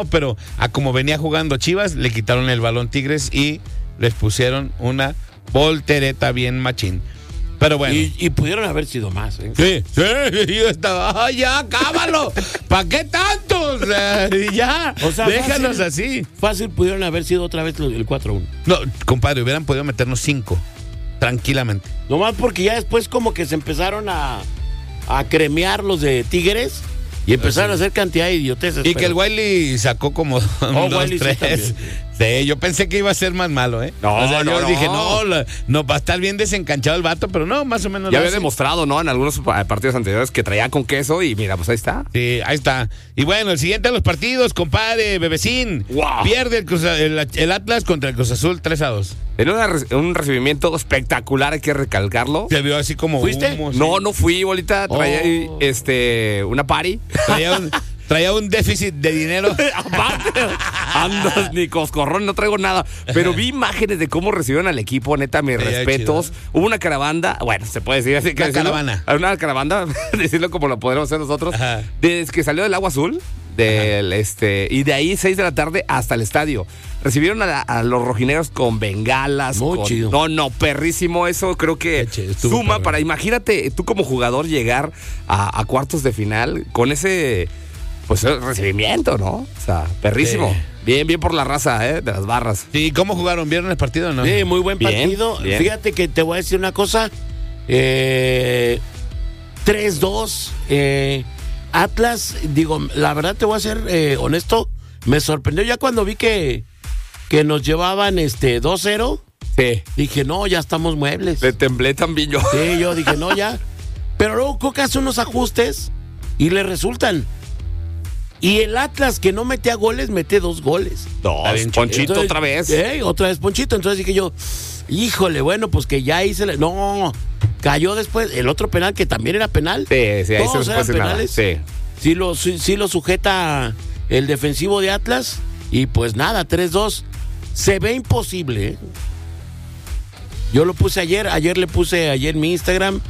pero a como venía jugando Chivas, le quitaron el balón Tigres y les pusieron una voltereta bien machín. Pero bueno. Y pudieron haber sido más, ¿eh? Sí, yo estaba, ya, cábalo. ¿Para qué tantos? Ya, O sea, déjanos así. Fácil pudieron haber sido otra vez el 4-1. No, compadre, hubieran podido meternos 5, tranquilamente. Nomás porque ya después como que se empezaron a cremear los de Tigres y empezaron a hacer cantidad de idioteces. Y que el Wiley sacó como 2, Wiley 3. Sí, sí, yo pensé que iba a ser más malo, ¿eh? No, yo dije, no, va a estar bien desencanchado el vato, pero no, más o menos. Ya había demostrado, ¿no? En algunos partidos anteriores que traía con queso y mira, pues ahí está. Sí, ahí está. Y bueno, el siguiente de los partidos, compadre, Bebecín. Wow. Pierde el Atlas contra el Cruz Azul 3-2. En un recibimiento espectacular, hay que recalcarlo. Se vio así como ¿Fuiste? humo, No fui, bolita. Traía una party. Traía un déficit de dinero. Aparte, andas ni coscorrón, no traigo nada. Pero vi imágenes de cómo recibieron al equipo, neta, mis respetos. Chido. Hubo una caravana, bueno, se puede decir así. Caravana. Una caravana, decirlo como lo podremos hacer nosotros. Ajá. Desde que salió del Agua Azul, y de ahí 6 de la tarde hasta el estadio. Recibieron a los rojineros con bengalas. Muy chido. No, perrísimo. Eso creo que suma perro. para, imagínate, tú como jugador llegar a cuartos de final con ese... Pues recibimiento, ¿no? O sea, perrísimo. Sí. Bien por la raza, de las barras. ¿Y cómo jugaron? ¿Vieron el partido o no? Sí, muy buen Bien, partido. bien. Fíjate que te voy a decir una cosa. 3-2. Atlas, digo, la verdad te voy a ser honesto. Me sorprendió ya cuando vi que nos llevaban 2-0. Sí. Dije, no, ya estamos muebles. Le temblé también yo. Sí, yo dije, no, ya. Pero luego Coca hace unos ajustes y le resultan. Y el Atlas, que no metía goles, mete 2 goles. Ponchito Entonces, otra vez. Otra vez Ponchito. Entonces dije yo, híjole, bueno, pues que ya hice... No, cayó después el otro penal, que también era penal. Sí, ahí se Todos nos eran puede nada. penales. Sí. Sí lo sujeta el defensivo de Atlas. Y pues nada, 3-2. Se ve imposible, ¿eh? Yo lo puse ayer le puse ayer en mi Instagram,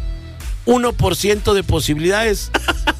1% de posibilidades,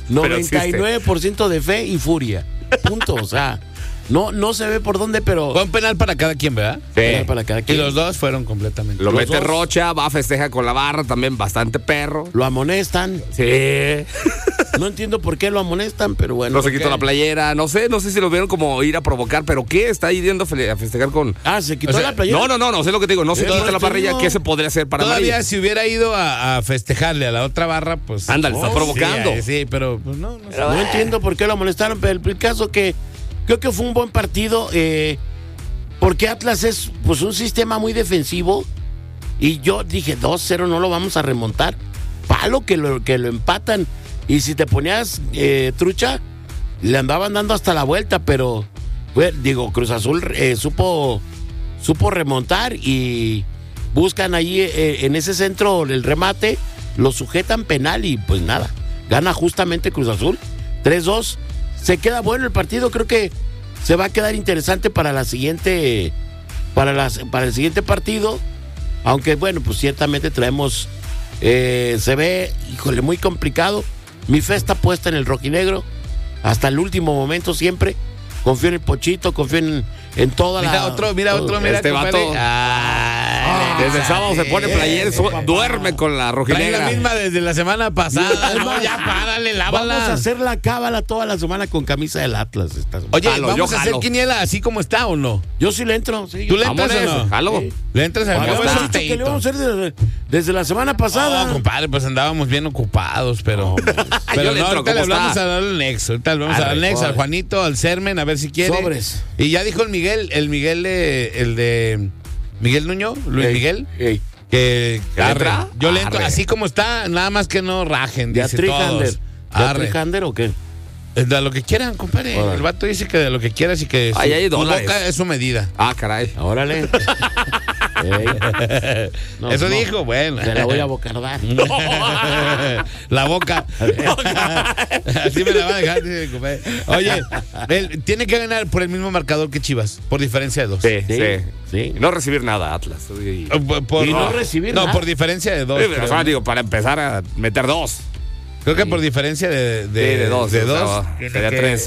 99% de fe y furia. Punto, o sea, no se ve por dónde, pero... Fue un penal para cada quien, ¿verdad? Sí. Para cada Y quien. los dos fueron completamente. Lo Los mete dos. Rocha, va a festejar con la barra, también bastante perro. Lo amonestan. Sí. No entiendo por qué lo amonestan, pero bueno. No se quitó ok. la playera, no sé si lo vieron como ir a provocar, pero ¿qué? Está yendo a festejar con... Se quitó O sea, la playera. No, sé lo que te digo, no se Por quita la eso parrilla, digo. ¿qué se podría hacer para Todavía nadie? si hubiera ido a festejarle a la otra barra, pues... Ándale, está provocando. Sí, pero pues no sé. No entiendo por qué lo amonestaron, pero el caso que creo que fue un buen partido, porque Atlas es pues un sistema muy defensivo y yo dije 2-0 no lo vamos a remontar. Palo que lo empatan y si te ponías trucha le andaban dando hasta la vuelta, pero Cruz Azul supo remontar y buscan ahí en ese centro el remate, lo sujetan penal y pues nada, gana justamente Cruz Azul 3-2. Se queda bueno el partido, creo que se va a quedar interesante para la siguiente para el siguiente partido, aunque bueno, pues ciertamente traemos se ve, híjole, muy complicado. Mi fe está puesta en el rojinegro hasta el último momento siempre. Confío en el Pochito, confío en toda Mira otro, mira, Este compadre. vato. Desde el sábado se pone playera, duerme con la Trae rojinegra. la misma desde la semana pasada. No, No, ya párale, lávala. Vamos a hacer la cábala toda la semana con camisa del Atlas. Oye, Jalo, ¿vamos yo a hacer jalo. quiniela así como está o no? Yo sí le entro. Sí, ¿Tú yo- le entras o Vámonos, no? jalo. Sí. ¿Le entras a Habíamos café? dicho que le íbamos a hacer desde la semana pasada. No, compadre, pues andábamos bien ocupados, pero... Yo pero le no, entro, ahorita le ¿cómo hablamos está? al Nexo, ahorita le vamos Arre, al Nexo, al órale. Juanito, al Sermen, a ver si quiere. Sobres. Y ya dijo el Miguel de Miguel Nuño, Luis Ey, Miguel, ey. que ¿Le arre. entra? Yo le entro Arre. así como está, nada más que no rajen, ¿De a dice Trihander? todos. ¿De a Arre. Trihander o qué? De lo que quieran, compadre. Órale. El vato dice que de lo que quieras y que Ay, hay su dólares. boca es su medida. Ah, caray. Órale. Ey. No, Eso no. dijo, bueno. Se la voy a bocardar. La boca. Así me la va a dejar, dice el compadre. Oye, él tiene que ganar por el mismo marcador que Chivas, por diferencia de 2. Sí. Sí. Y no recibir nada, Atlas. Y Y no recibir No, nada. por diferencia de 2. o sea, digo, para empezar a meter 2. Creo que por diferencia de Sí, de 2. De o sea, 2. sería 3.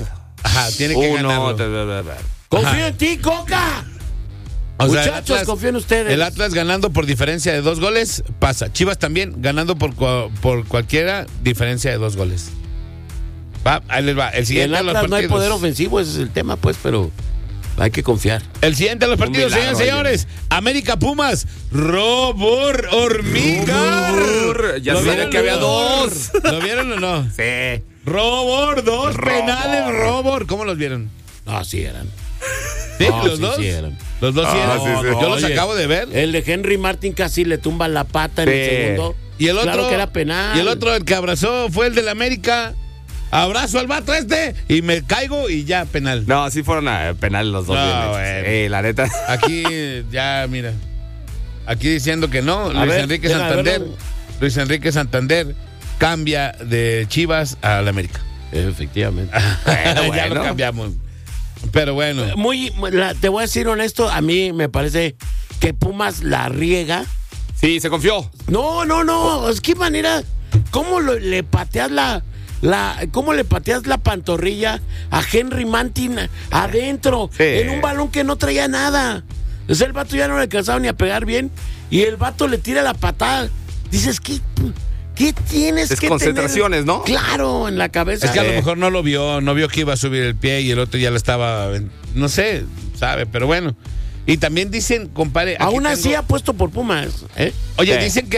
Ajá, tiene que ganarlo. Confío en ti, Coca. O sea, Muchachos, confío en ustedes. El Atlas ganando por diferencia de 2 goles, pasa. Chivas también ganando por cualquiera diferencia de 2 goles. Va, ahí les va. El En siguiente de los Atlas no hay partidos. poder ofensivo, ese es el tema, pues, pero hay que confiar. El siguiente de los partidos, milagro, señores. América Pumas. Robor Hormiga. Ya ¿Lo sabía vieron que o había no? 2. ¿Lo vieron o no? Sí. Robor, 2 penales, Robor. ¿Cómo los vieron? No, sí eran. ¿Sí? No, ¿Los sí, dos? sí eran. Los dos sí eran. sí, sí. Yo los Oye, acabo de ver. El de Henry Martin casi le tumba la pata en el Sí. segundo. Y el otro, Claro que era penal. Y el otro, el que abrazó, fue el del América. Abrazo al vato y me caigo y ya, penal. No, sí fueron penales los dos. No, bien hechos. bueno. La neta. Aquí, ya, mira. Aquí diciendo que no, Luis ver, Enrique deja Santander. verlo. Luis Enrique Santander cambia de Chivas al América. Efectivamente. Ya lo Bueno. cambiamos. Pero bueno. Te voy a decir honesto, a mí me parece que Pumas la riega. Sí, se confió. No, es que manera, ¿cómo le pateas cómo le pateas la pantorrilla a Henry Martin adentro, Sí. en un balón que no traía nada? O sea, el vato ya no le alcanzaba ni a pegar bien y el vato le tira la patada. Dices, ¿qué tienes Es que concentraciones, tener? ¿no? Claro, en la cabeza. Es que a lo mejor no vio que iba a subir el pie y el otro ya lo estaba, no sé, sabe, pero bueno. Y también dicen, compadre. aquí Aún así tengo- apuesto por Pumas. Oye, Sí. dicen que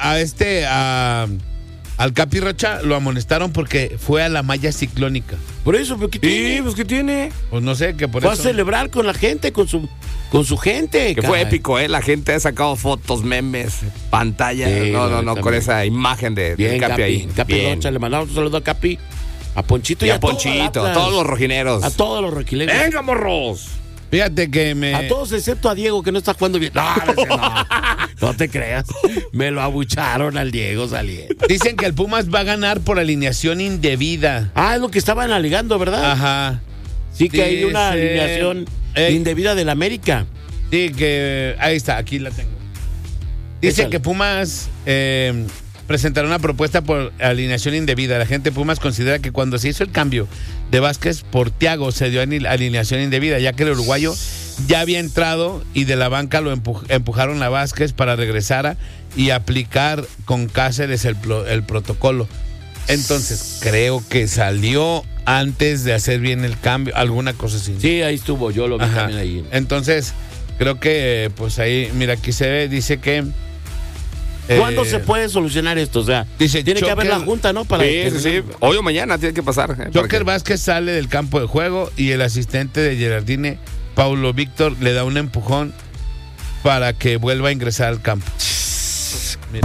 al Capi Rocha lo amonestaron porque fue a la malla ciclónica. Por eso, ¿pero qué tiene? Sí, pues ¿qué tiene? Pues no sé, que por Fue a eso. celebrar con la gente, con su gente. Que fue caray. épico, ¿eh? La gente ha sacado fotos, memes, pantallas. Sí, no, también. con esa imagen de Bien, Capi ahí. Capi Bien. Rocha, le mandamos un saludo a Capi, a Ponchito Y a todo el Ponchito, Atlas. a todos los rojineros. A todos los roquileños. ¡Venga, morros! Fíjate que A todos excepto a Diego, que no está jugando bien. No te creas. Me lo abucharon al Diego saliendo. dicen que el Pumas va a ganar por alineación indebida. Ah, es lo que estaban alegando, ¿verdad? Ajá. Sí, que hay una Dice- alineación Ey. indebida del América. Sí, que ahí está, aquí la tengo. Dice Échale. que Pumas presentará una propuesta por alineación indebida. La gente de Pumas considera que cuando se hizo el cambio de Vázquez por Thiago se dio alineación indebida, ya que el uruguayo ya había entrado y de la banca lo empujaron a Vázquez para regresar y aplicar con Cáceres el protocolo. Entonces, creo que salió antes de hacer bien el cambio, alguna cosa así. Sí, ahí estuvo, yo lo vi Ajá. también ahí. Entonces, creo que pues ahí, mira, aquí se ve, dice que ¿Cuándo se puede solucionar esto? O sea, dice tiene que haber Choker- la junta, ¿no? Para Sí, sí, sí. Hoy o mañana tiene que pasar. para Joker que- Vázquez sale del campo de juego y el asistente de Gerardine, Paulo Víctor, le da un empujón para que vuelva a ingresar al campo. Mira.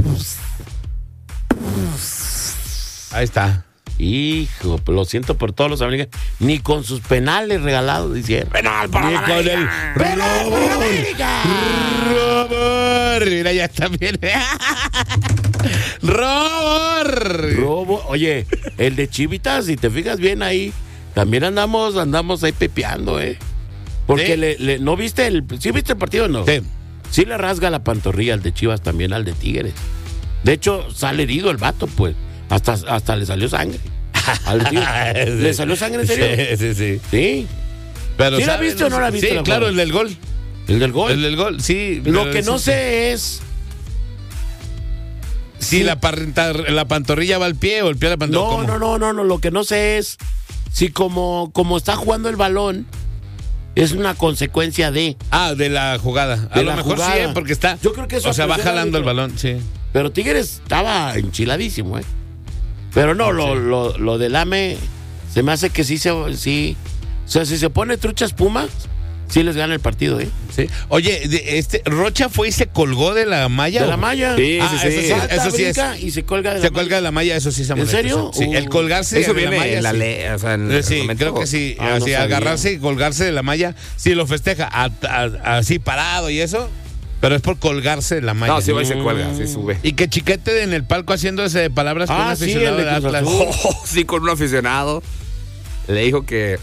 Ahí está. Hijo, lo siento por todos los amigos. Ni con sus penales regalados hicieron. ¡Penal para Ni la con el América! ¡Penal para la América! ¡Robor! Mira, ya está bien. ¡Robor! Robo. Oye, el de Chivitas, si te fijas bien ahí, también andamos ahí pepeando, ¿eh? Porque ¿Sí? ¿no viste ¿sí viste el partido o no? Sí. Sí le rasga la pantorrilla al de Chivas, también al de Tigres. De hecho, sale herido el vato, pues. Hasta le salió sangre. Al de Tigres. ¿Le salió sangre en serio? Sí, sí, sí. Sí. Pero, ¿Sí la ¿sabes? viste o no la viste Sí, la claro, jugada? el del gol. El del gol. El del gol, sí. Lo pero que no sí. sé es Si la pantorrilla va al pie o el pie a la pantorrilla. No. Lo que no sé es si como está jugando el balón es una consecuencia de. Ah, de la jugada. A De lo la mejor jugada. sí, porque está. Yo creo que eso O sea, va apreciaba jalando el mucho. balón, sí. Pero Tigres estaba enchiladísimo, ¿eh? Pero no, lo del AME se me hace que sí. O sea, si se pone truchas Pumas, sí les gana el partido, ¿eh? Sí. Oye, Rocha fue y se colgó de la malla. De ¿o? la malla. Sí, Ah, sí, sí. Salta, eso sí brinca y se colga de la Se malla. cuelga de la malla, eso sí se ¿En molesta. serio? Sí, el colgarse Eso de la viene malla. en la sí. ley. O sea, en el Sí, reglamento. creo que sí. Ah, no así, sabía. agarrarse y colgarse de la malla. Sí, lo festeja así parado y eso. Pero es por colgarse de la malla. No, sí va y se cuelga, sí sube. Y que Chiquete en el palco haciendo ese de palabras con un Ah, sí, aficionado el de de Cruz Atlas. Azul. Sí, con un aficionado. Le dijo que.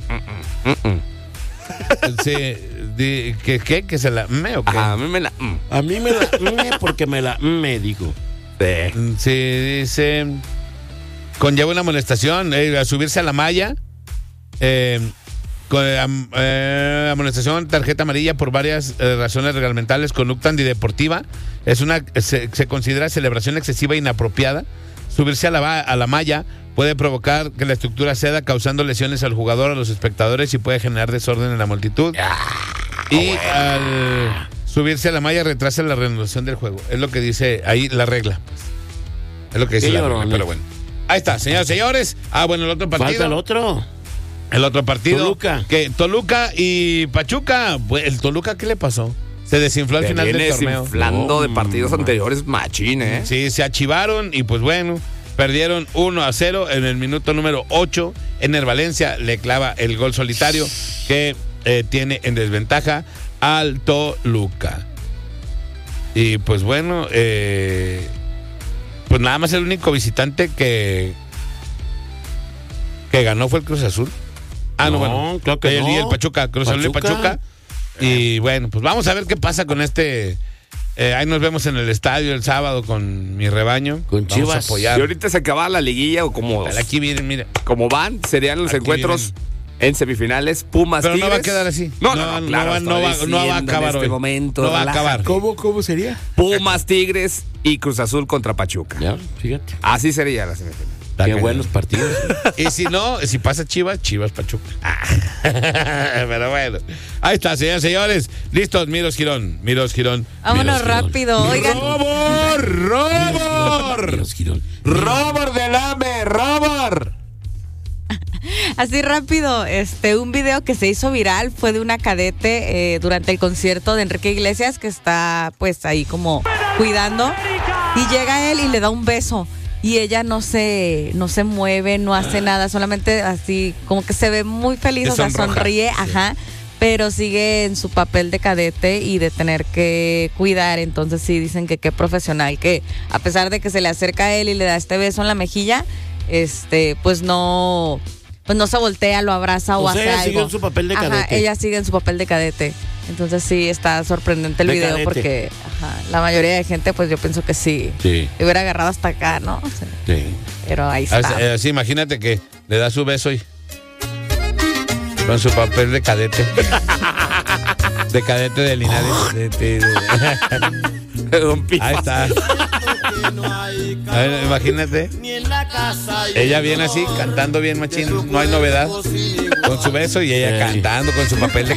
Que se la me o qué. Ajá, a mí me la. A mí me la porque me dijo. Sí. Sí, dice conlleva una amonestación a subirse a la malla Amonestación, tarjeta amarilla por varias razones reglamentales, conducta antideportiva. Se considera celebración excesiva e inapropiada. Subirse a la malla puede provocar que la estructura ceda, causando lesiones al jugador, a los espectadores, y puede generar desorden en la multitud. Al subirse a la malla retrasa la reanudación del juego. Es lo que dice ahí la regla. Es lo que dice la regla, pero bueno. Ahí está, señores, señores. Bueno, el otro partido. Falta el otro. El otro partido. Toluca. Toluca y Pachuca. Pues, ¿el Toluca qué le pasó? Se desinfló al final del torneo. Desinflando de partidos anteriores, machín, ¿eh? Sí, se achivaron y pues bueno, perdieron 1-0 en el minuto número 8. Ener Valencia le clava el gol solitario que tiene en desventaja al Toluca. Y pues bueno, pues nada más el único visitante que ganó fue el Cruz Azul. No, claro que no. Y el Pachuca, Cruz Azul y Pachuca. Y bueno, pues vamos a ver qué pasa con este. Ahí nos vemos en el estadio el sábado con mi rebaño. Con Chivas. Vamos a apoyar. Y ahorita se acaba la liguilla, o como aquí miren, mira. Como van, serían los Aquí encuentros en semifinales, Pumas, Pero Tigres. no va a quedar así. No va a acabar en este hoy. momento. No va a acabar. ¿Cómo sería? Pumas, Tigres y Cruz Azul contra Pachuca. Ya, fíjate. Así sería la semifinal. Qué buenos partidos. Y si no, si pasa Chivas Pachuca. Pero bueno. Ahí está, señores, señores. Listos, Miros Girón. Vámonos rápido, oigan. ¡Robor del AME! ¡Robor! Así rápido, un video que se hizo viral fue de una cadete durante el concierto de Enrique Iglesias, que está pues ahí como cuidando, y llega él y le da un beso. Y ella no se mueve, no hace nada, solamente así, como que se ve muy feliz, o sea, sonríe, sí. Ajá, pero sigue en su papel de cadete y de tener que cuidar. Entonces sí dicen que qué profesional, que a pesar de que se le acerca a él y le da este beso en la mejilla, pues no se voltea, lo abraza o hace algo. Ella sigue en su papel de cadete. Ajá, ella sigue en su papel de cadete. Entonces sí está sorprendente el video, cadete. Porque la mayoría de gente, pues yo pienso que sí. Le hubiera agarrado hasta acá, ¿no? Sí. Pero ahí está. Así, imagínate que le da su beso y con su papel de cadete. De cadete de Linares. Ahí está. A ver, imagínate. Ella viene así, cantando bien machín, no hay novedad. Con su beso y ella cantando con su papel de